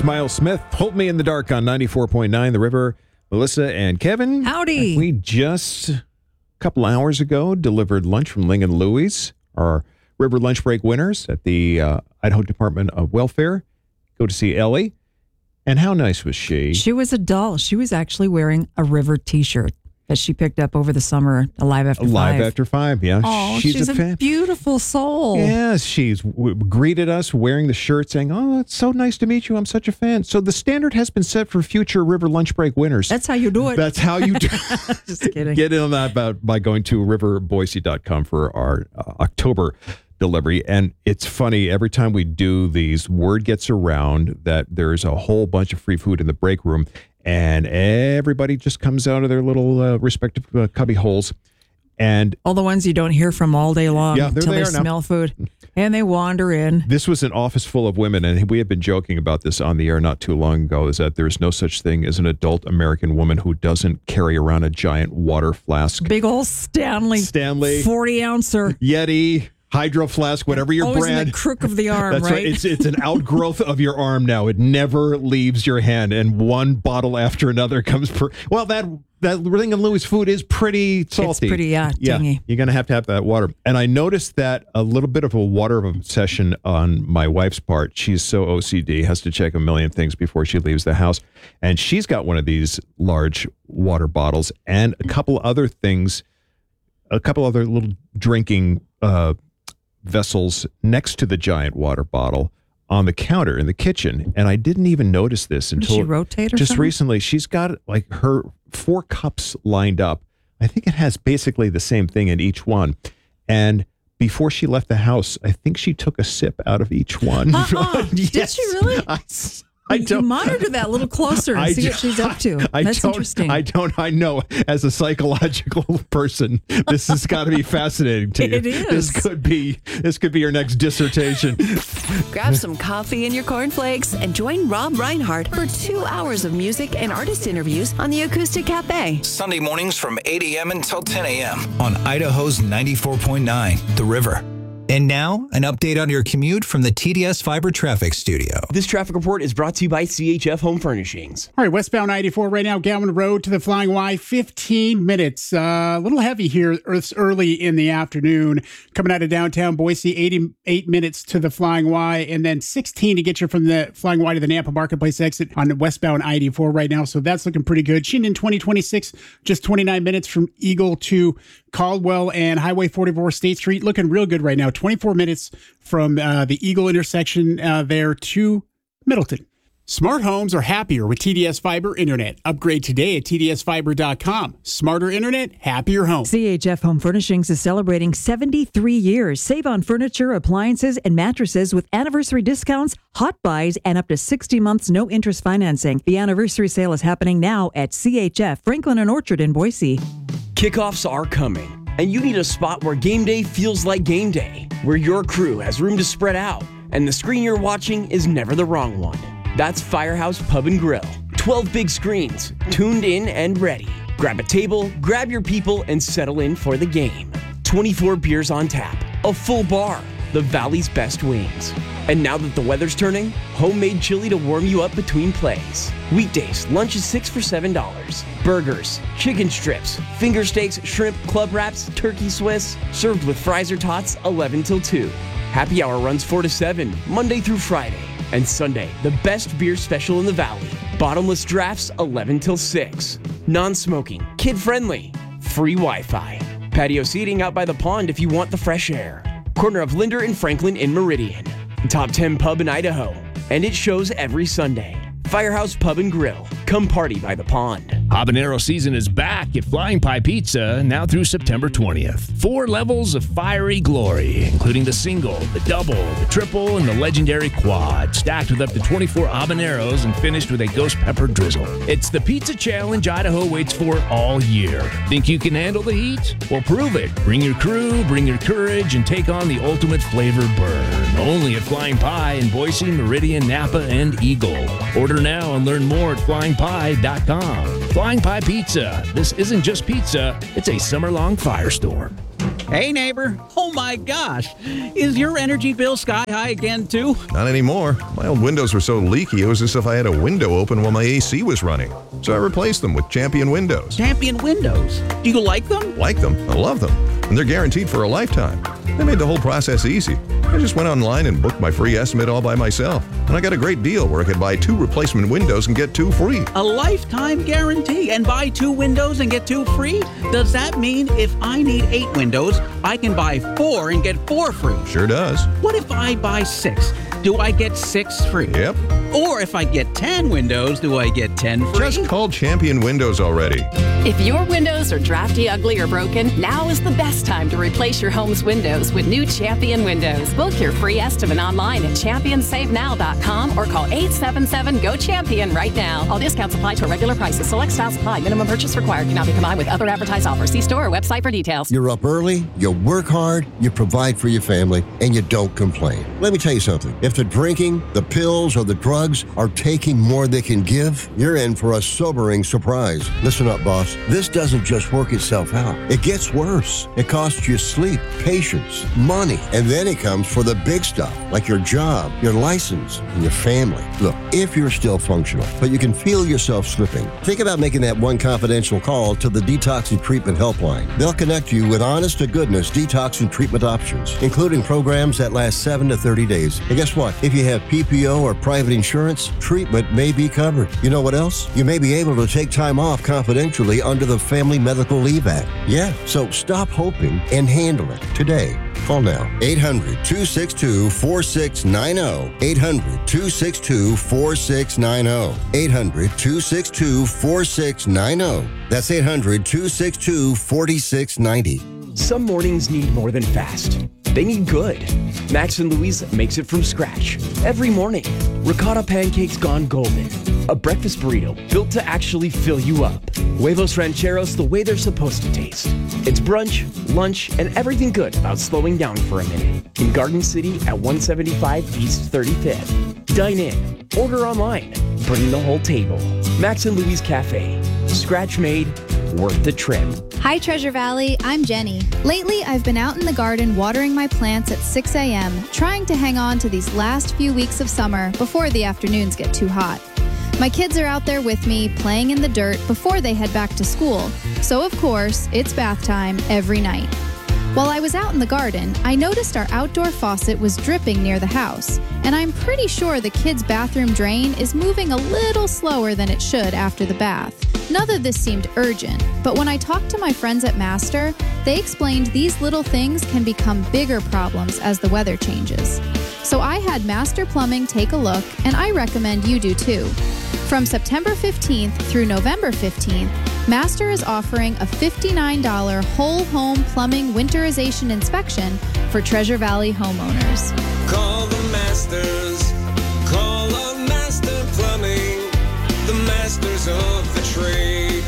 Miles Smith. Hold Me in the Dark on 94.9 The River. Melissa and Kevin. Howdy. We just, a couple hours ago, delivered lunch from Ling and Louie's, our River Lunch Break winners at the Idaho Department of Welfare. Go to see Ellie. And how nice was she? She was a doll. She was actually wearing a River t-shirt that she picked up over the summer, Alive After 5. Alive After 5, yeah. Oh, she's a fan. beautiful soul. Yes, she's greeted us wearing the shirt saying, "Oh, it's so nice to meet you. I'm such a fan." So the standard has been set for future River Lunch Break winners. That's how you do it. That's how you do Just kidding. Get in on that by going to riverboise.com for our October delivery. And it's funny, every time we do these, word gets around that there's a whole bunch of free food in the break room. And everybody just comes out of their little respective cubby holes. And all the ones you don't hear from all day long until they smell food. And they wander in. This was an office full of women, and we had been joking about this on the air not too long ago, is that there's no such thing as an adult American woman who doesn't carry around a giant water flask. Big old Stanley. 40-ouncer. Yeti. Hydro Flask, whatever your always brand. In the crook of the arm, That's right. It's an outgrowth of your arm now. It never leaves your hand, and one bottle after another comes per. Well, that Ling and Louie's food is pretty salty. It's pretty tangy. You're gonna have that water. And I noticed that a little bit of a water obsession on my wife's part. She's so OCD, has to check a million things before she leaves the house, and she's got one of these large water bottles and a couple other things, a couple other little drinking vessels next to the giant water bottle on the counter in the kitchen. And I didn't even notice this until Did she rotate or just something? recently. She's got like her 4 cups lined up. I think it has basically the same thing in each one. And before she left the house, I think she took a sip out of each one. Yes. Did she really? I you monitor that a little closer and see what she's up to. That's interesting. I know. As a psychological person, this has got to be fascinating to you. It is. This could be your next dissertation. Grab some coffee and your cornflakes and join Rob Reinhardt for 2 hours of music and artist interviews on the Acoustic Cafe. Sunday mornings from 8 a.m. until 10 a.m. on Idaho's 94.9 The River. And now, an update on your commute from the TDS Fiber Traffic Studio. This traffic report is brought to you by CHF Home Furnishings. All right, westbound 94 right now, Galvin Road to the Flying Y, 15 minutes. A little heavy here early in the afternoon. Coming out of downtown Boise, 88 minutes to the Flying Y, and then 16 to get you from the Flying Y to the Nampa Marketplace exit on the westbound 94 right now. So that's looking pretty good. Shinnin 2026, just 29 minutes from Eagle to Caldwell and Highway 44 State Street. Looking real good right now. 24 minutes from the Eagle intersection there to Middleton. Smart homes are happier with TDS Fiber Internet. Upgrade today at tdsfiber.com. Smarter internet, happier home. CHF Home Furnishings is celebrating 73 years. Save on furniture, appliances, and mattresses with anniversary discounts, hot buys, and up to 60 months no interest financing. The anniversary sale is happening now at CHF Franklin and Orchard in Boise. Kickoffs are coming, and you need a spot where game day feels like game day, where your crew has room to spread out, and the screen you're watching is never the wrong one. That's Firehouse Pub and Grill. 12 big screens, tuned in and ready. Grab a table, grab your people, and settle in for the game. 24 beers on tap, a full bar, the Valley's best wings. And now that the weather's turning, homemade chili to warm you up between plays. Weekdays, lunch is 6 for $7. Burgers, chicken strips, finger steaks, shrimp, club wraps, turkey Swiss, served with fries or tots, 11 till 2. Happy hour runs 4 to 7, Monday through Friday. And Sunday, the best beer special in the Valley. Bottomless drafts, 11 till 6. Non-smoking, kid-friendly, free Wi-Fi. Patio seating out by the pond if you want the fresh air. Corner of Linder and Franklin in Meridian. Top 10 pub in Idaho. And it shows every Sunday. Firehouse Pub and Grill. Come party by the pond. Habanero season is back at Flying Pie Pizza now through September 20th. 4 levels of fiery glory, including the single, the double, the triple, and the legendary quad, stacked with up to 24 habaneros and finished with a ghost pepper drizzle. It's the pizza challenge Idaho waits for all year. Think you can handle the heat? Well, prove it. Bring your crew, bring your courage, and take on the ultimate flavor burn. Only at Flying Pie in Boise, Meridian, Napa, and Eagle. Order now and learn more at flyingpie.com. Flying Pie Pizza. This isn't just pizza, it's a summer-long firestorm. Hey, neighbor. Oh, my gosh. Is your energy bill sky high again, too? Not anymore. My old windows were so leaky, it was as if I had a window open while my AC was running. So I replaced them with Champion Windows. Champion Windows. Do you like them? Like them. I love them. And they're guaranteed for a lifetime. They made the whole process easy. I just went online and booked my free estimate all by myself. And I got a great deal where I could buy 2 replacement windows and get 2 free. A lifetime guarantee and buy 2 windows and get 2 free? Does that mean if I need 8 windows, I can buy 4 and get 4 free? Sure does. What if I buy 6? Do I get 6 free? Yep. Or if I get 10 windows, do I get 10 free? Just call Champion Windows already. If your windows are drafty, ugly, or broken, now is the best time to replace your home's windows with new Champion Windows. Book your free estimate online at championsavenow.com or call 877-GO-CHAMPION right now. All discounts apply to regular prices. Select styles apply. Minimum purchase required. Cannot be combined with other advertised offers. See store or website for details. You're up early, you work hard, you provide for your family, and you don't complain. Let me tell you something. If the drinking, the pills, or the drugs are taking more than they can give, you're in for a sobering surprise. Listen up, boss. This doesn't just work itself out. It gets worse. It costs you sleep, patience, money, and then it comes for the big stuff, like your job, your license, and your family. Look, if you're still functional, but you can feel yourself slipping, think about making that one confidential call to the Detox and Treatment Helpline. They'll connect you with honest-to-goodness detox and treatment options, including programs that last 7 to 30 days. And guess what? If you have PPO or private insurance, treatment may be covered. You know what else? You may be able to take time off confidentially under the Family Medical Leave Act. Yeah, so stop hoping and handle it today. Call now. 800-262-4690. 800-262-4690. 800-262-4690. That's 800-262-4690. Some mornings need more than fast. They need good. Max and Louise makes it from scratch. Every morning, ricotta pancakes gone golden. A breakfast burrito built to actually fill you up. Huevos rancheros the way they're supposed to taste. It's brunch, lunch, and everything good about slowing down for a minute. In Garden City at 175 East 35th. Dine in, order online, bring the whole table. Max and Louise Cafe. Scratch made, worth the trip. Hi, Treasure Valley. I'm Jenny. Lately, I've been out in the garden watering my plants at 6 a.m., trying to hang on to these last few weeks of summer before the afternoons get too hot. My kids are out there with me, playing in the dirt before they head back to school. So, of course, it's bath time every night. While I was out in the garden, I noticed our outdoor faucet was dripping near the house, and I'm pretty sure the kids' bathroom drain is moving a little slower than it should after the bath. None of this seemed urgent, but when I talked to my friends at Master, they explained these little things can become bigger problems as the weather changes. So I had Master Plumbing take a look, and I recommend you do too. From September 15th through November 15th, Master is offering a $59 whole home plumbing winterization inspection for Treasure Valley homeowners. Call the Masters. Call up Master Plumbing, the masters of the trade.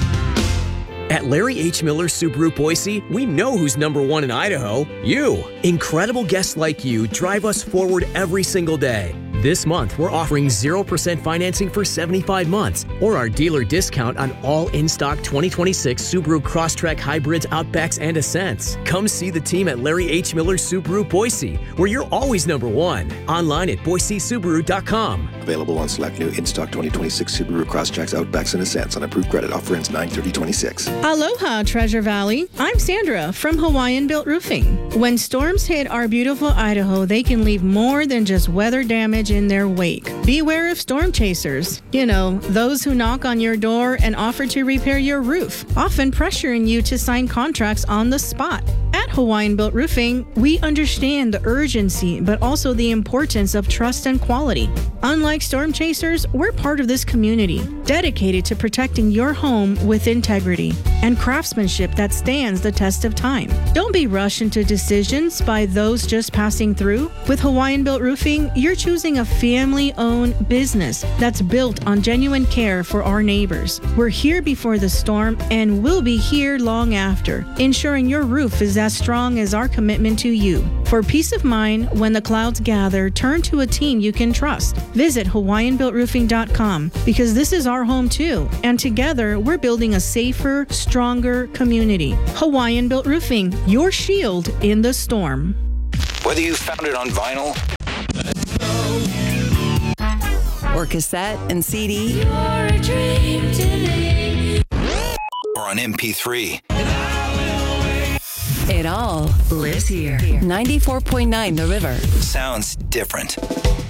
At Larry H. Miller Subaru Boise, we know who's number one in Idaho. You. Incredible guests like you drive us forward every single day. This month, we're offering 0% financing for 75 months, or our dealer discount on all in-stock 2026 Subaru Crosstrek Hybrids, Outbacks, and Ascents. Come see the team at Larry H. Miller Subaru Boise, where you're always number one. Online at BoiseSubaru.com. Available on select new in-stock 2026 Subaru Crosstreks, Outbacks, and Ascents on approved credit. Offer ends 9/30/26. Aloha, Treasure Valley. I'm Sandra from Hawaiian Built Roofing. When storms hit our beautiful Idaho, they can leave more than just weather damage in their wake. Beware of storm chasers. You know, those who knock on your door and offer to repair your roof, often pressuring you to sign contracts on the spot. At Hawaiian Built Roofing, we understand the urgency, but also the importance of trust and quality. Unlike storm chasers, we're part of this community, dedicated to protecting your home with integrity and craftsmanship that stands the test of time. Don't be rushed into decisions by those just passing through. With Hawaiian Built Roofing, you're choosing a family-owned business that's built on genuine care for our neighbors. We're here before the storm and we'll be here long after, ensuring your roof is as strong as our commitment to you. For peace of mind, when the clouds gather, turn to a team you can trust. Visit HawaiianBuiltRoofing.com because this is our home too. And together, we're building a safer, stronger community. Hawaiian Built Roofing, your shield in the storm. Whether you found it on vinyl or cassette and CD, or on MP3, it all lives here. 94.9 The River. Sounds different.